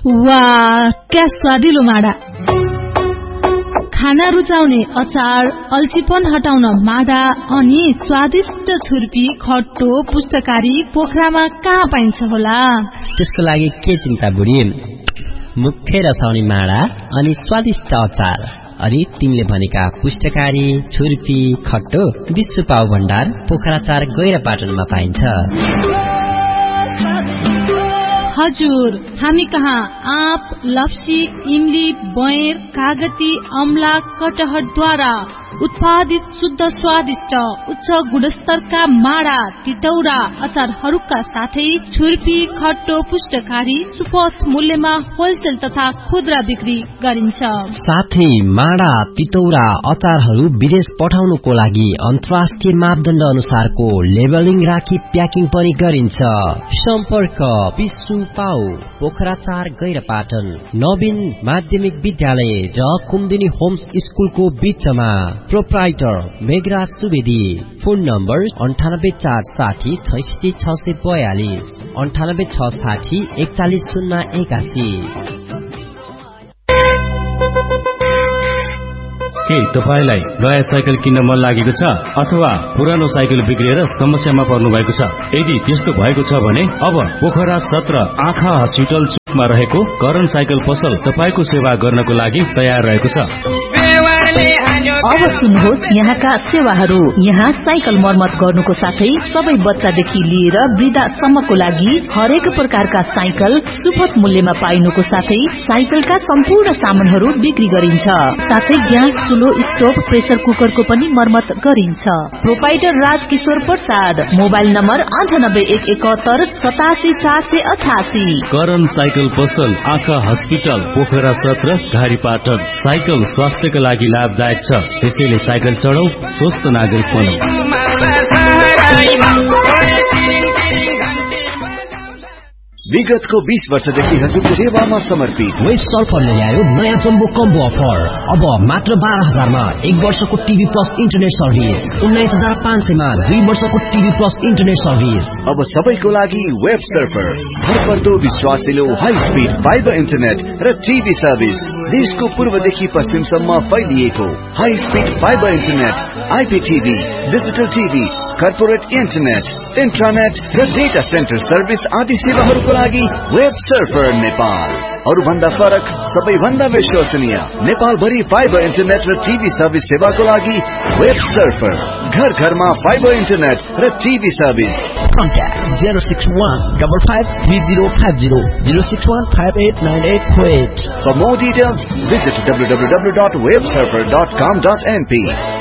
वाह, क्या स्वादिलो माडा। खाना रुचाउने अचार, अल्छीपन हटाउन माडा अनि स्वादिष्ट छुर्पी, खट्टो, पुष्टकारी पोखरामा कहाँ पाइन्छ होला? त्यसको लागि के चिन्ता बुढी, मुख्य रसाउने माडा अनि स्वादिष्ट अचार अनि तिमीले भनेका पुष्टकारी, छुर्पी, खट्टो विश्व पाउ भण्डार पोखरा 4 गैरापाटनमा पाइन्छ। हजुर, हामी कहाँ आँप, लप्सी, इमली, बयर, कागती, अमला, कटहरद्वारा उत्पादित शुद्ध स्वादिष्ट उच्च गुणस्तरका माडा, तितौरा, अचारहरूका साथै छुर्पी, खट्टो, पुष्टकारी सुपथ मूल्यमा होलसेल तथा खुद्रा बिक्री गरिन्छ। साथै माडा, तितौरा, अचारहरू विदेश पठाउनुको लागि अन्तर्राष्ट्रिय मापदण्ड अनुसारको लेबलिङ राखी प्याकिङ पनि गरिन्छ। सम्पर्क विश्व पाउ पोखरा 4 गैरापाटन, नवीन माध्यमिक विद्यालय र कुमुदिनी होम्स स्कुलको बीचमा। Proprietor Meghraj Subedi. Phone number 9846 66642 98660 41081। के तपाईलाई नयाँ साइकल किन्न मन लागेको छ अथवा पुरानो साइकल बिग्रिएर समस्यामा पर्नु भएको छ? यदि त्यस्तो भएको छ भने अब पोखरा 17 आँखा हस्पिटल चोकमा रहेको करण साइकल पसल तपाईको सेवा गर्नको लागि तयार रहेको छ। अब सुन्नुहोस् यहाँका सेवाहरू। यहाँ साइकल मर्मत गर्नुको साथै सबै बच्चादेखि लिएर वृद्धासम्मको लागि हरेक प्रकारका साइकल सुपथ मूल्यमा पाइनुको साथै साइकलका सम्पूर्ण सामानहरू बिक्री गरिन्छ। साथै ग्यास चुलो, स्टोभ, प्रेसर कुकरको पनि मर्मत गरिन्छ। Proprietor Rajkishore Prasad. Mobile number 9811787488। Karan cycle पसल आँखा हस्पिटल पोखरा 17 घारीपाटन। साइकल स्वास्थ्यका लागि लाभदायक छ, त्यसैले साइकल चढाउ, स्वस्थ नागरिक बनौं। विगतको 20 वर्षदेखि हजुरको सेवामा समर्पित वेस्ट सल्फरले ल्यायो नयाँ जम्बो कम्बो अफर। अब मात्र 12,000 मा 1 वर्षको टिभी प्लस इन्टरनेट सर्भिस, 19,500 मा 2 वर्षको टिभी प्लस इन्टरनेट सर्भिस। अब सबैको लागि वेब सर्फर, भरपर्दो विश्वासिलो हाई स्पिड फाइबर इन्टरनेट र टिभी सर्भिस। देशको पूर्वदेखि पश्चिमसम्म फैलिएको high speed fibre internet, आइपीटीभी, digital TV, corporate internet, इन्ट्रानेट र डेटा सेन्टर सर्भिस आदि सेवाहरूको लागि वेब सर्फर नेपाल। अरूभन्दा फरक, सबैभन्दा विश्वसनीय, नेपाल भरि फाइबर इन्टरनेट र टिभी सर्भिस सेवाको लागि वेब सर्फर। घर घरमा फाइबर इन्टरनेट र TV service. Contact 061553050 061589848। For more details, visit www.websurfer.com.np.